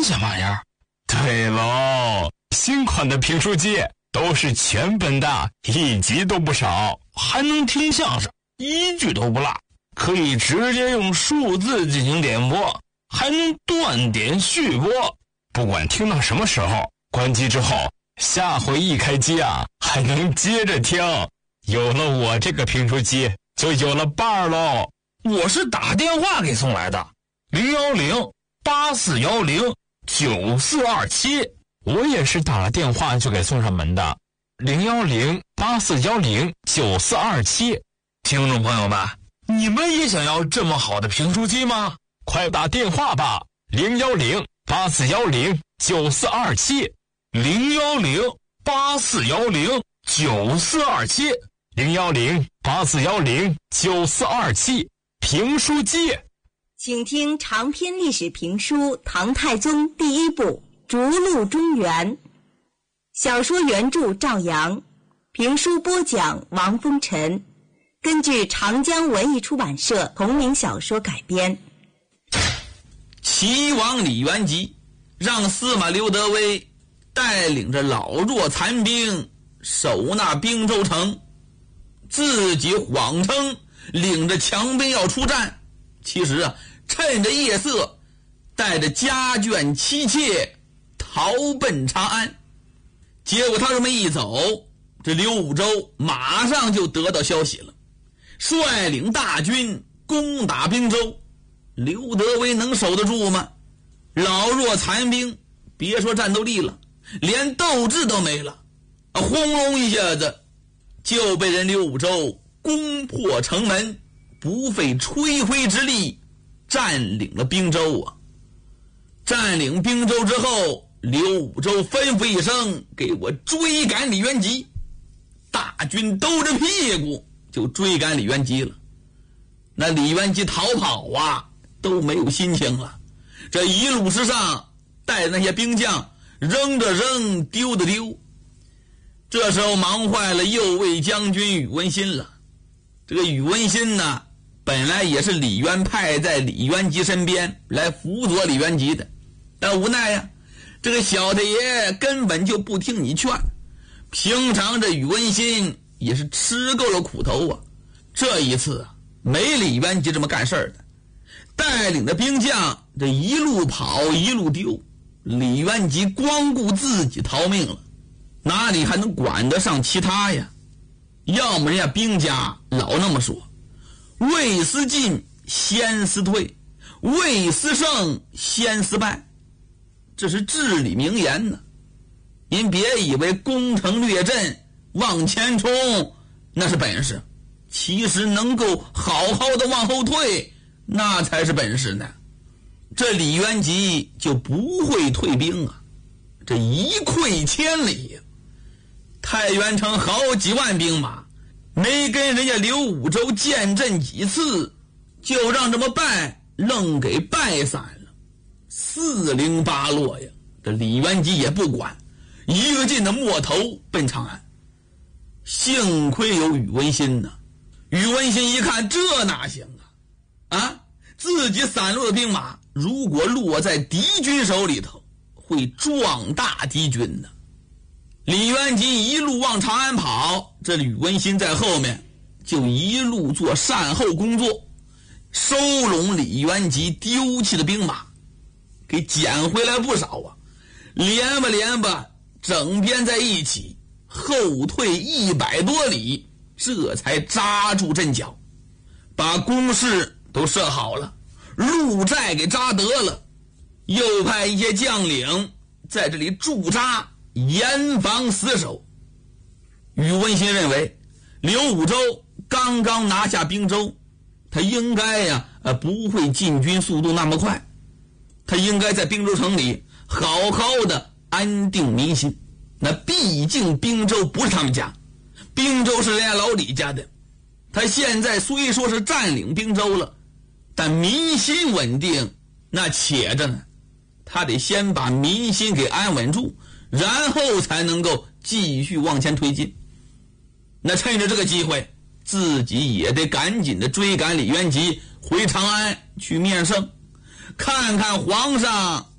鲜玩意儿。 对喽，新款的评书机都是全本的，1集都不少， 还能听相声，1句都不落，可以直接用数字进行点播，还能断点续播。 不管听到什么时候，关机之后，下回一开机啊，还能接着听。有了我这个评书机，就有了伴儿喽。 我是打电话给送来的，010-8410-9427。 我也是打了电话就给送上门的，010-8410-9427。 听众朋友们，你们也想要这么好的评书机吗？ 快打电话吧，010-8410-9427。 010-8410-9427。 010-8410-9427。评书机。 请听长篇历史评书《唐太宗》第1部《逐鹿中原》，小说原著赵阳，评书播讲王风尘，根据长江文艺出版社同名小说改编。 齐王李元吉让司马刘德威带领着老弱残兵守那滨州城，自己谎称领着强兵要出战，其实啊，趁着夜色带着家眷妻妾逃奔长安。结果他这么一走，这刘武周马上就得到消息了，率领大军攻打滨州。刘德威能守得住吗？老弱残兵别说战斗力了，连斗志都没了，轰隆一下子就被人刘武周攻破城门，不费吹灰之力占领了滨州啊！占领滨州之后，刘武周吩咐一声，给我追赶李元吉。大军兜着屁股就追赶李元吉了。那李元吉逃跑啊，都没有心情了。这一路之上带那些兵将扔着扔，丢的丢。这时候忙坏了右卫将军宇文新了。这个宇文新呢，本来也是李渊派在李元吉身边来辅佐李元吉的，但无奈呀，这个小太爷根本就不听你劝。平常这宇文新也是吃够了苦头啊，这一次啊，没李元吉这么干事儿的，带领的兵将这一路跑一路丢，李元吉光顾自己逃命了，哪里还能管得上其他呀？要么人家兵家老那么说，未思进先思退，未思胜先思败，这是至理名言呢。您别以为攻城略阵往前冲那是本事，其实能够好好的往后退那才是本事呢。这李元吉就不会退兵啊，这一溃千里呀。太原城好几万兵马，没跟人家刘武周见阵几次，就让这么败，愣给败散了，408落呀。这李元吉也不管，一个劲的摸头奔长安。幸亏有宇文新呢，宇文新一看这哪行啊，自己散落的兵马如果落在敌军手里头，会壮大敌军的。李元吉一路往长安跑，这宇文新在后面就一路做善后工作，收拢李元吉丢弃的兵马，给捡回来不少啊，连吧整编在一起，后退100多里，这才扎住阵脚，把工事都设好了，路寨给扎得了，又派一些将领在这里驻扎，严防死守。宇文新认为刘武周刚刚拿下滨州，他应该不会进军速度那么快，他应该在滨州城里好好的安定民心。那毕竟滨州不是他们家，滨州是人家老李家的，他现在虽说是占领滨州了，但民心稳定那且着呢，他得先把民心给安稳住，然后才能够继续往前推进。那趁着这个机会，自己也得赶紧的追赶李元吉回长安去面圣，看看皇上